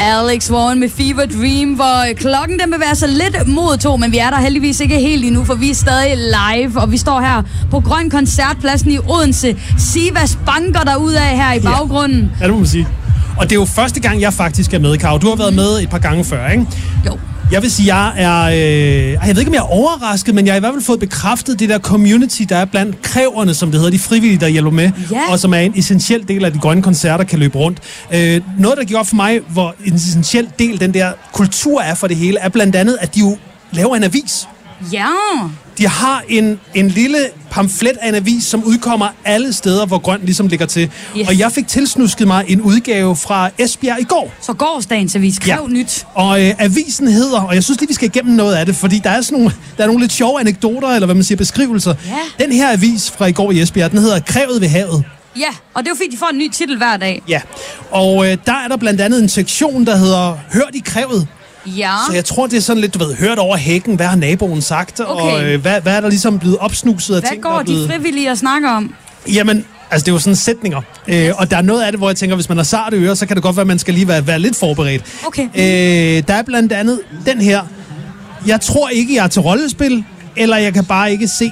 Alex Warren med Fever Dream, hvor klokken den bevæger sig lidt mod 2, men vi er der heldigvis ikke helt endnu, for vi er stadig live, og vi står her på Grøn Koncertpladsen i Odense. Sivas banker derudad her i baggrunden. Ja, det må man sige. Og det er jo første gang, jeg faktisk er med, Karo. Du har været med et par gange før, ikke? Jo. Jeg vil sige, jeg ved ikke, om jeg er overrasket, men jeg har i hvert fald fået bekræftet det der community, der er blandt kræverne, som det hedder, de frivillige, der hjælper med, og som er en essentiel del af de grønne koncerter, kan løbe rundt. Noget, der gik op for mig, hvor en essentiel del, den der kultur er for det hele, er blandt andet, at de jo laver en avis. Ja. De har en lille pamflet af en avis, som udkommer alle steder, hvor grøn ligesom ligger til. Yes. Og jeg fik tilsnusket mig en udgave fra Esbjerg i går. Så gårsdagens avis. Kræv nyt. Og avisen hedder, og jeg synes lige, vi skal igennem noget af det, fordi der er nogle lidt sjove anekdoter, eller hvad man siger, beskrivelser. Ja. Den her avis fra i går i Esbjerg, den hedder Krævet ved havet. Ja, og det er jo fint, de får en ny titel hver dag. Ja, og der er der blandt andet en sektion, der hedder Hørt i Krævet. Ja. Så jeg tror, det er sådan lidt, du ved, hørt over hækken, hvad har naboen sagt, okay. Og hvad er der ligesom blevet opsnuset af ting, hvad går de frivillige at snakke om? Jamen, altså det er jo sådan sætninger, og der er noget af det, hvor jeg tænker, hvis man har sarte ører, så kan det godt være, at man skal lige være lidt forberedt. Okay. Der er blandt andet den her. Jeg tror ikke, jeg er til rollespil, eller jeg kan bare ikke se.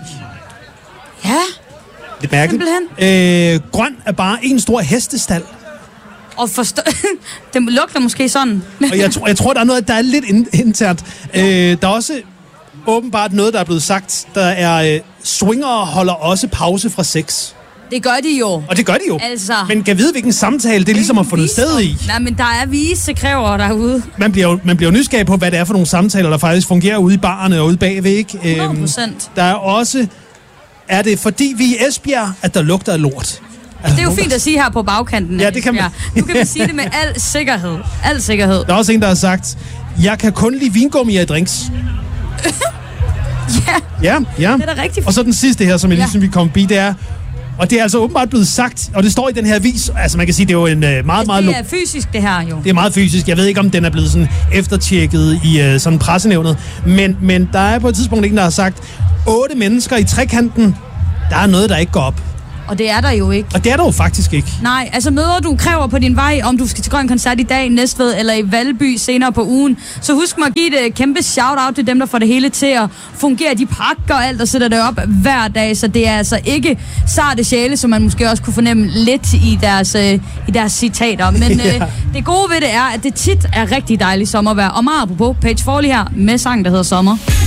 Ja. Lidt mærkeligt. Grøn er bare en stor hestestald. Og det lugter måske sådan. Og jeg tror, der er noget, der er lidt internt. Der er også åbenbart noget, der er blevet sagt. Der er swingere holder også pause fra sex. Det gør de jo. Og det gør de jo. Altså, men kan vide, hvilken samtale det ligesom har fundet sted i. Nej, men der er visekræver derude. Man bliver jo nysgerrig på, hvad det er for nogle samtaler, der faktisk fungerer ude i barerne og ude bagved, ikke? 100%. Der er også... Er det fordi vi i Esbjerg, at der lugter af lort? Det er jo fint at sige her på bagkanten. Ja, det kan man. Nu kan man sige det med al sikkerhed. Al sikkerhed. Der er også en, der har sagt, jeg kan kun lide vingummi i drinks. Ja. Det er da rigtigt. Og så den sidste her, som jeg ligesom vi kom forbi, det er... Og det er altså åbenbart blevet sagt, og det står i den her avis. Altså man kan sige, det er jo en meget... Det er fysisk, det her jo. Det er meget fysisk. Jeg ved ikke, om den er blevet sådan eftertjekket i sådan pressenævnet. Men der er på et tidspunkt en, der har sagt, 8 mennesker i trekanten, der er noget, der ikke går op. Og det er der jo ikke. Og det er der jo faktisk ikke. Nej, altså møder du kræver på din vej, om du skal til Grøn Koncert i dag i Næstved eller i Valby senere på ugen, så husk mig at give et kæmpe shout-out til dem, der får det hele til at fungere. De pakker alt og sætter det op hver dag, så det er altså ikke sarte sjæle, som man måske også kunne fornemme lidt i deres citater. Men det gode ved det er, at det tit er rigtig dejligt sommervejr. Og meget apropos Paige Forley her med sang, der hedder Sommer.